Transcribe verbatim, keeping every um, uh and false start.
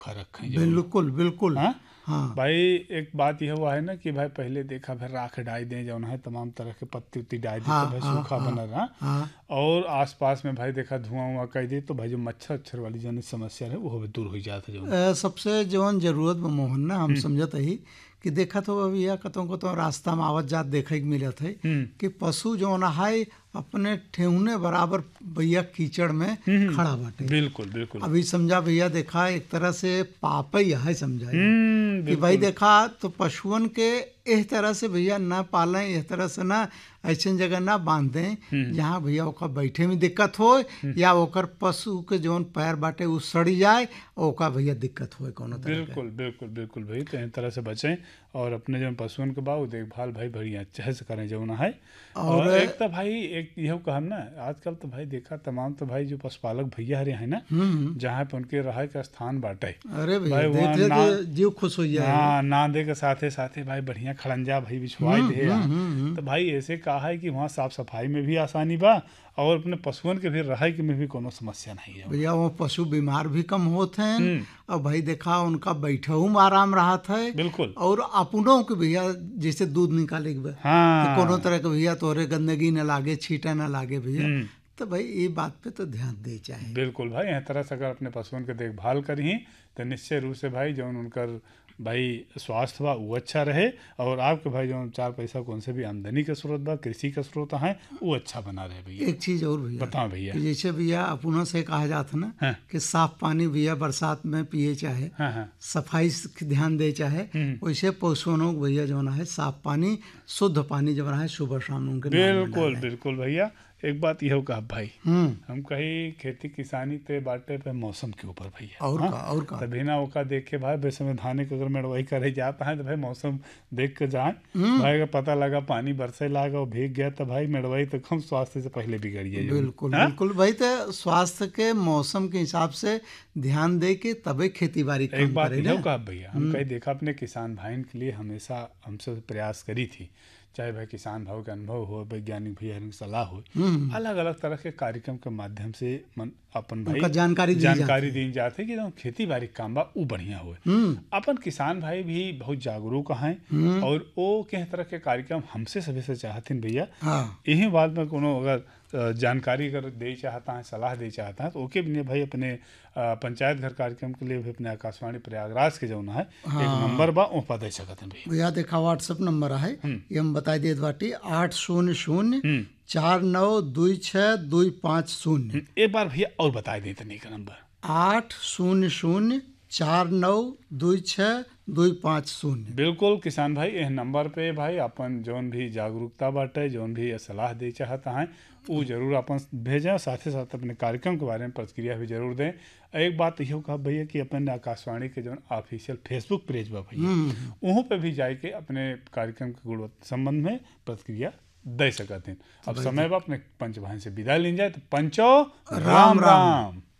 फर्क है जरूर। बिल्कुल बिल्कुल। हाँ हाँ भाई, एक बात यह हुआ है ना कि भाई पहले देखा भाई राख डाल दें जौन है, तमाम तरह के पत्ती उत्ती डाल दी हाँ तो भाई हाँ सूखा हाँ बना रहा, हाँ और आसपास में भाई देखा धुआं हुआ कर दे तो भाई जो मच्छर अक्षर वाली जौन समस्या है वो भी दूर हो जाता जौन। अ, सबसे जवन जरूरत बा मोहन ना, हम हम्म समझत ही कि देखा तो अभी या कतों कतों रास्ता में आवत जात देखे के मिलत है हम्म कि पशु जौन है अपने ठेहुने बराबर भैया कीचड़ में हम्म, खड़ा बाटे। बिल्कुल बिल्कुल। अभी समझा भैया, देखा एक तरह से पाप ही है समझा ये, हम्म कि भाई बिल्कुल। देखा तो पशुअन के इस तरह से भैया ना पालें, इस तरह से ना ऐसे जगह ना बांधें हम्म जहाँ भैया ओकर बैठे में दिक्कत हो, या ओकर पशु के जौन पैर बाटे उ सड़ी जाए और ओका भैया दिक्कत हो कोनो तरह के। बिल्कुल बिल्कुल बिल्कुल भाई, तो इन तरह से बचें और अपने जो पशुओं के बाऊ देखभाल भाई बढ़िया अच्छे से करें जौन है। और और एक तो भाई एक यह कहम ना, आजकल तो भाई देखा तमाम तो भाई जो पशुपालक भैया हरे हैं ना, हम्म जहाँ पे उनके रहाय का स्थान बाटे अरे भैया भाई देख वहाँ ले ना, तो जीव खुश हो जाए। हाँ नांदे के साथे साथे भाई बढ़िया खड़ंजा भाई बिछवाई हम्म दे हम्म यहाँ। हम्म हम्म। तो भाई ऐसे कहा है कि वहाँ साफ सफाई में भी आसानी बा और अपने पशुओं के भी रहाय के में भी कोनो समस्या नहीं है। भैया वो पशु बीमार भी कम होते हैं, हम्म और भाई देखा उनका बैठऊ में आराम रहत है, बिल्कुल। और अपनों के भैया जैसे दूध निकाले के बा, कि कोनो हाँ तरह के भैया तोरे गंदगी न लागे, छींटा न लागे भैया। हम्म तो भाई ये बात पे तो ध्यान दे चाहे। बिल्कुल भाई, इस तरह से अगर अपने पशुओं के देखभाल करी तो निश्चय रूप से भाई जो उनकर भाई स्वास्थ्य बा वो अच्छा रहे, और आपके भाई जो चार पैसा कौन से भी आमदनी का स्रोत बा, कृषि का स्रोत है, वो अच्छा बना रहे भैया। एक चीज और भैया, बताओ भैया। कि जैसे भैया अपनों से कहा जाता ना हाँ कि साफ पानी भैया बरसात में पिए चाहे, हाँ हाँ सफाई से ध्यान दे चाहे, हम्म वैसे पशुओं को भैया जो है साफ पानी, शुद्ध पानी जो है सुबह शाम उनके नल में बिल्कुल डालें। बिल्कुल भैया। एक बात यह कहा भाई, हम्म हम कही खेती किसानी ते बाटे पे मौसम के ऊपर भैया। और हाँ? का और का तभी ना ओका देख के भाई बेसमय धाने के अगर मेड़वाई करे जाता है तो भाई मौसम देख के जाए भाई, अगर पता लगा पानी बरसे लागा और भीग गया तो भाई मेड़वाई तो कम स्वास्थ्य से पहले बिगड़ गया। बिल्कुल बिल्कुल भाई, तो स्वास्थ्य के मौसम के हिसाब से ध्यान दे के तबे खेती बाड़ी एक काम बात करे यह ना। कहा भैया, हम कहीं देखा अपने किसान भाई के लिए हमेशा हमसे प्रयास करी थी, चाहे भाई किसान भाव के अनुभव हो, वैज्ञानिक भैया की सलाह हो, हम्म अलग अलग तरह के कार्यक्रम के माध्यम से मन अपन भाई उनका जानकारी दी जानकारी जाती है। दी जाती है कि जो खेती बाड़ी काम बा वो बढ़िया हो। हम्म अपन किसान भाई भी बहुत जागरूक हैं, हम्म और वो किस तरह के कार्यक्रम हमसे सभी से चाहते हैं भैया। हाँ यही बात में कोनो अगर अ, जानकारी अगर दे चाहता है, सलाह दे चाहता है, तो ओके भी नहीं भाई अपने अ, पंचायत घर कार्यक्रम के लिए भी अपने आकाशवाणी प्रयागराज के जो है एक नंबर बा वो दे सकते हैं भैया। भैया देखा व्हाट्सएप नंबर है, ये हम बता देत बाटी आठ शून्य शून्य हम्म चार नौ दुई छः दुई पाँच शून्य। हम्म, एक बार भैया और बता देते नहीं का नंबर। आठ शून्य शून्य चार नौ दुई छः दुई पाँच शून्य। बिल्कुल किसान भाई, यह नंबर पे भाई अपन जौन भी जागरूकता बाटे, जौन भी सलाह दे चाहता है वो जरूर अपन भेजें, साथ ही साथ अपने कार्यक्रम के बारे में प्रतिक्रिया भी जरूर दें। एक बात यही कहा भैया कि अपन आकाशवाणी के जो ऑफिशियल फेसबुक पेज बा भैया, वहाँ पे भी जाके अपने कार्यक्रम के गुणवत्ता संबंध में प्रतिक्रिया दे सकते हैं। अब समय बा अपने पंच भाई से विदा लीन जाए, तो पंचो राम राम, राम।